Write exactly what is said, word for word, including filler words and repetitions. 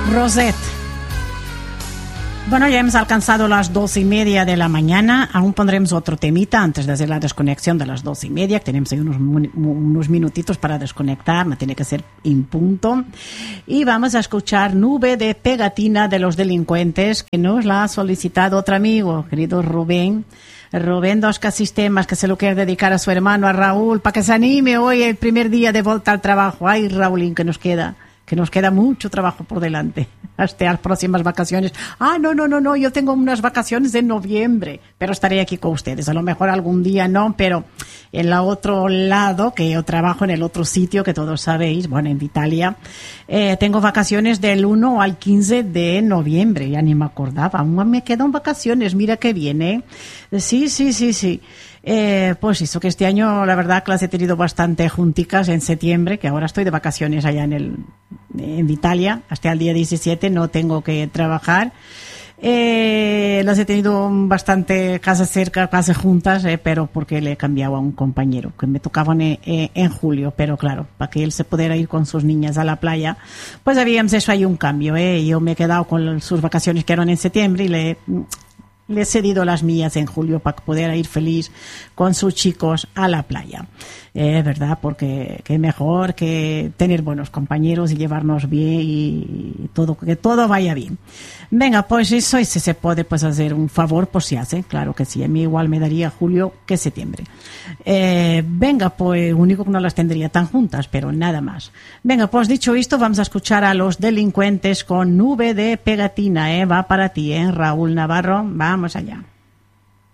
Rosette. Bueno, ya hemos alcanzado las doce y media de la mañana. Aún pondremos otro temita antes de hacer la desconexión de las doce y media. Tenemos ahí unos, unos minutitos para desconectar, no tiene que ser en punto. Y vamos a escuchar Nube de Pegatina de los Delincuentes, que nos la ha solicitado otro amigo, querido Rubén. Rubén Dosca Sistemas, que se lo quiere dedicar a su hermano, a Raúl, para que se anime hoy el primer día de vuelta al trabajo. Ay, Raúlín, que nos queda... que nos queda mucho trabajo por delante hasta las próximas vacaciones. Ah, no, no, no, no, yo tengo unas vacaciones en noviembre, pero estaré aquí con ustedes. A lo mejor algún día no, pero en el otro lado, que yo trabajo en el otro sitio, que todos sabéis, bueno, en Italia, eh, tengo vacaciones del uno al quince de noviembre, ya ni me acordaba, aún me quedan vacaciones, mira qué bien, ¿eh? Sí, sí, sí, sí. Eh, pues eso, que este año la verdad que las he tenido bastante junticas en septiembre, que ahora estoy de vacaciones allá en el en Italia, hasta el día diecisiete no tengo que trabajar. Eh, las he tenido bastante casi cerca, casi juntas, eh, pero porque le he cambiado a un compañero que me tocaban en, en julio, pero claro, para que él se pudiera ir con sus niñas a la playa, pues habíamos hecho ahí un cambio, eh. Yo me he quedado con sus vacaciones que eran en septiembre y le Le he cedido las mías en julio para poder ir feliz con sus chicos a la playa. Es eh, verdad, porque qué mejor que tener buenos compañeros y llevarnos bien y todo, que todo vaya bien. Venga, pues eso, y si se puede pues hacer un favor, pues se hace, claro que sí. A mí igual me daría julio que septiembre. Eh, venga, pues único que no las tendría tan juntas, pero nada más. Venga, pues dicho esto, vamos a escuchar a Los Delincuentes con Nube de Pegatina, ¿eh? Va para ti, ¿eh? Raúl Navarro, vamos allá.